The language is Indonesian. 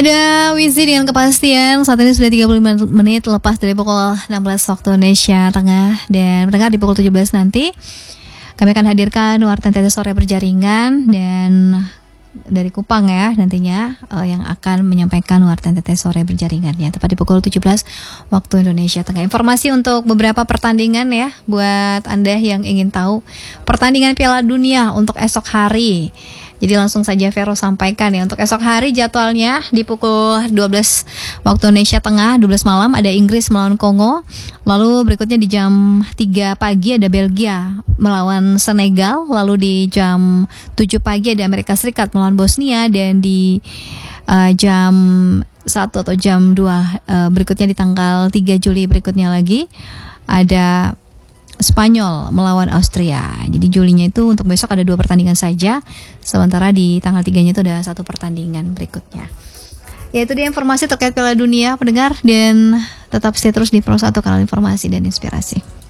Ada Wizi dengan kepastian. Saat ini sudah 35 menit lepas dari pukul 16 waktu Indonesia Tengah. Dan mendengar di pukul 17 nanti kami akan hadirkan Warta NTT Sore Berjaringan. Dan dari Kupang ya nantinya yang akan menyampaikan Warta NTT Sore Berjaringannya tepat di pukul 17 waktu Indonesia Tengah. Informasi untuk beberapa pertandingan ya buat Anda yang ingin tahu pertandingan Piala Dunia untuk esok hari. Jadi langsung saja Vero sampaikan ya, untuk esok hari jadwalnya di pukul 12 waktu Indonesia Tengah, 12 malam ada Inggris melawan Kongo. Lalu berikutnya di jam 3 pagi ada Belgia melawan Senegal. Lalu di jam 7 pagi ada Amerika Serikat melawan Bosnia. Dan di jam 1 atau jam 2 berikutnya di tanggal 3 Juli berikutnya lagi ada Spanyol melawan Austria. Jadi Julinya itu untuk besok ada 2 pertandingan saja. Sementara di tanggal 3-nya itu ada 1 pertandingan berikutnya. Ya, itu dia informasi terkait Piala Dunia pendengar. Dan tetap stay terus di Pro 1 kanal informasi dan inspirasi.